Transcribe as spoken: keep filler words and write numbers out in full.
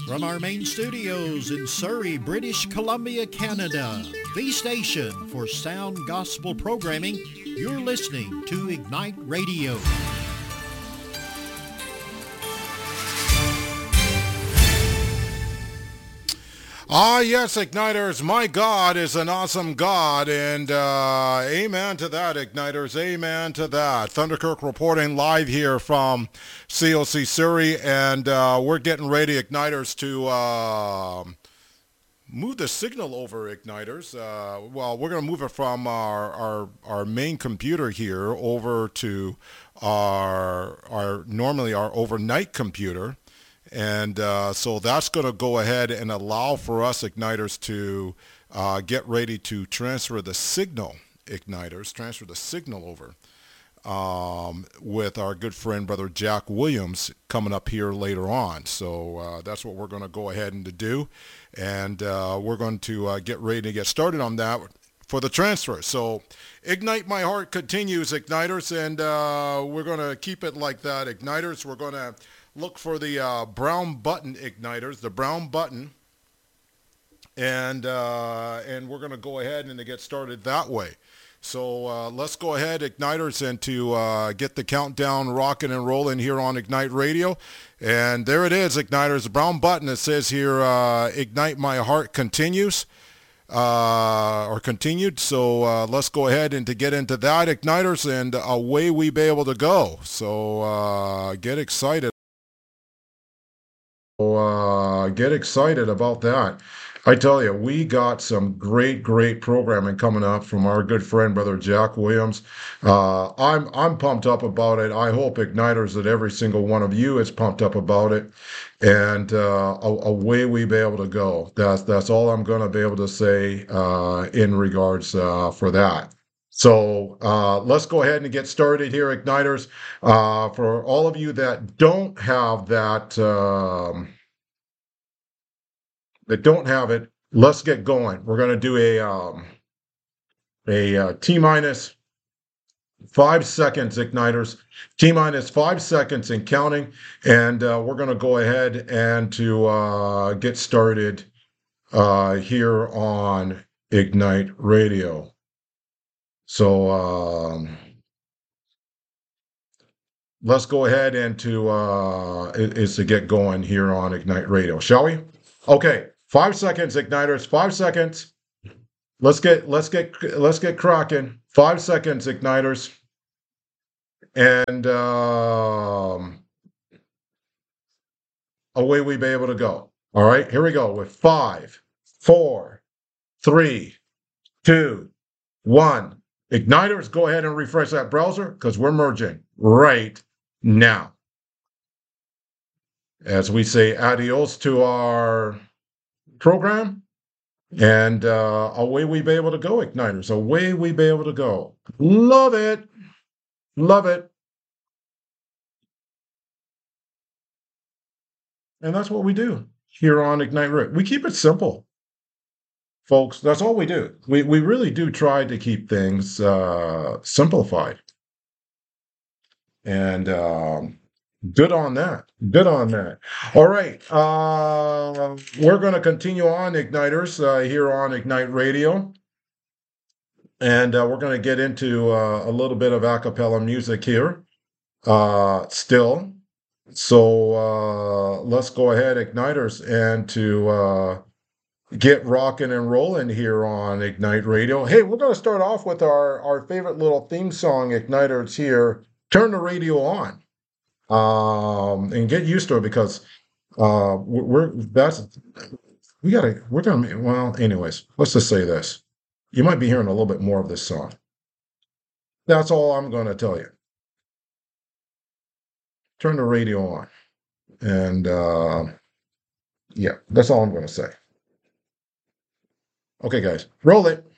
From our main studios in Surrey, British Columbia, Canada, the station for sound gospel programming, you're listening to Ignite Radio. Ah, yes, Igniters, my God is an awesome God, and uh, amen to that, Igniters, amen to that. Thunderkirk reporting live here from C O C Surrey, and uh, we're getting ready, Igniters, to uh, move the signal over, Igniters. Uh, well, we're going to move it from our, our, our main computer here over to our, our normally our overnight computer. And uh, so that's going to go ahead and allow for us Igniters to uh, get ready to transfer the signal, Igniters, transfer the signal over um, with our good friend, Brother Jack Williams, coming up here later on. So uh, that's what we're going to go ahead and to do. And uh, we're going to uh, get ready to get started on that for the transfer. So Ignite My Heart continues, Igniters, and uh, we're going to keep it like that, Igniters. We're going to look for the uh, brown button, Igniters, the brown button, and uh, and we're going to go ahead and to get started that way. So uh, let's go ahead, Igniters, and to uh, get the countdown rocking and rolling here on Ignite Radio. And there it is, Igniters, the brown button. It says here, uh, Ignite My Heart continues. Uh, or continued. So uh, let's go ahead and to get into that, Igniters, and away we be able to go. So uh, get excited. Uh, get excited about that. I tell you, we got some great, great programming coming up from our good friend, Brother Jack Williams. Uh, I'm I'm pumped up about it. I hope, Igniters, that every single one of you is pumped up about it. And uh, away we be able to go. That's that's all I'm going to be able to say uh, in regards uh, for that. So uh, let's go ahead and get started here, Igniters. Uh, for all of you that don't have that, um, that don't have it, let's get going. We're going to do a um, a uh, T minus five seconds, Igniters. T minus five seconds and counting, and uh, we're going to go ahead and to uh, get started uh, here on Ignite Radio. So um, let's go ahead and to uh, is to get going here on Ignite Radio, shall we? Okay, five seconds, Igniters. Five seconds. Let's get let's get let's get cracking. Five seconds, Igniters, and um, away we be able to go. All right, here we go with five, four, three, two, one. Igniters, go ahead and refresh that browser because we're merging right now. As we say adios to our program, and uh, away we be able to go, Igniters. Away we be able to go. Love it. Love it. And that's what we do here on Ignite Radio. We keep it simple, folks. That's all we do. We we really do try to keep things uh, simplified. And um, good on that. Good on that. All right. Uh, we're going to continue on, Igniters, uh, here on Ignite Radio. And uh, we're going to get into uh, a little bit of a cappella music here uh, still. So uh, let's go ahead, Igniters, and to uh, get rocking and rolling here on Ignite Radio. Hey, we're going to start off with our, our favorite little theme song, Igniters, here. Turn the radio on. Um, and get used to it because uh, we're, we're that's we gotta we're gonna well anyways let's just say this, you might be hearing a little bit more of this song. That's all I'm going to tell you. Turn the radio on, and uh, yeah, that's all I'm going to say. Okay, guys, roll it.